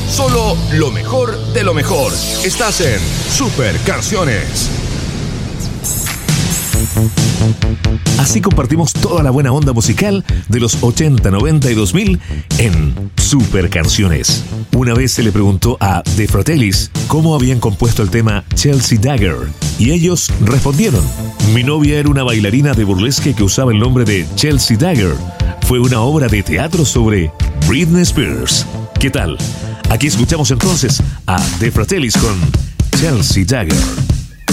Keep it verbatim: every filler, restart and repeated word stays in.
Solo lo mejor de lo mejor. Estás en Super Canciones. Así compartimos toda la buena onda musical de los ochenta, noventa y dos mil en Super Canciones. Una vez se le preguntó a The Fratellis cómo habían compuesto el tema Chelsea Dagger y ellos respondieron: mi novia era una bailarina de burlesque que usaba el nombre de Chelsea Dagger. Fue una obra de teatro sobre Britney Spears. ¿Qué tal? Aquí escuchamos entonces a The Fratellis con Chelsea Dagger.